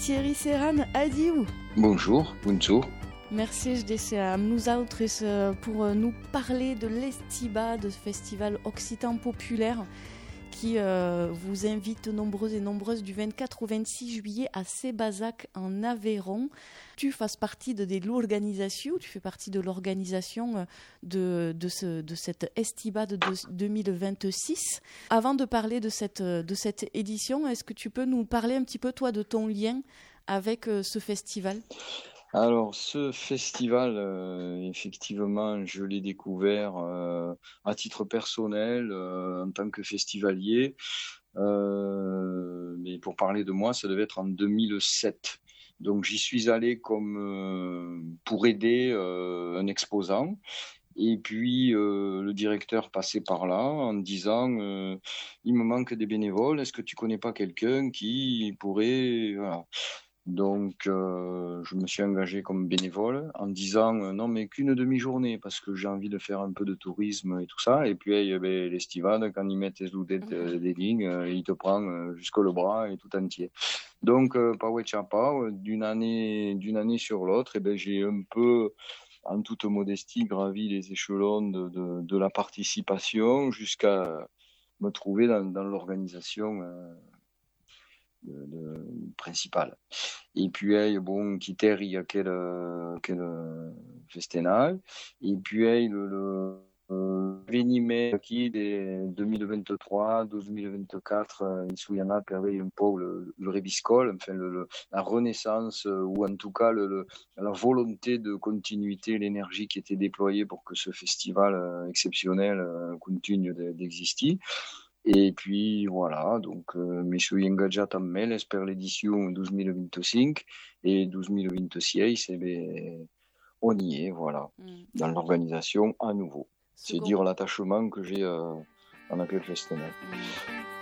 Thierry Serran adiu. Bonjour, bonjour. Merci de nosaltres pour nous parler de l'Estiba, de ce festival occitan populaire qui vous invite nombreux et nombreuses du 24 au 26 juillet à Sébazac en Aveyron. Tu fais partie de l'organisation, tu fais partie de l'organisation de cette Estiba de 2026. Avant de parler de cette édition, est-ce que tu peux nous parler un petit peu, toi, de ton lien avec ce festival ? Alors, ce festival, effectivement, je l'ai découvert à titre personnel en tant que festivalier. Mais pour parler de moi, ça devait être en 2007. Donc, j'y suis allé comme pour aider un exposant. Et puis, le directeur passait par là en disant il me manque des bénévoles, est-ce que tu connais pas quelqu'un qui pourrait... Voilà. Donc, je me suis engagé comme bénévole en disant non, mais qu'une demi-journée parce que j'ai envie de faire un peu de tourisme et tout ça. Et puis, l'Estivade, quand ils mettent les loups des lignes, il te prend jusque le bras et tout entier. Donc, Paoué Chapa, d'une année sur l'autre, j'ai un peu, en toute modestie, gravi les échelons de la participation jusqu'à me trouver dans l'organisation principale. Et puis quitter il y a quel festival. Et puis le venime qui des 2023 2024 il y en a un peu le reviscol, enfin la renaissance ou en tout cas la volonté de continuité, l'énergie qui était déployée pour que ce festival exceptionnel continue d'exister. Et puis voilà, donc mi suis engagé també per l'édition 2025 et 2026, on y est, voilà, dans l'organisation à nouveau. C'est dire l'attachement que j'ai en aquel festival.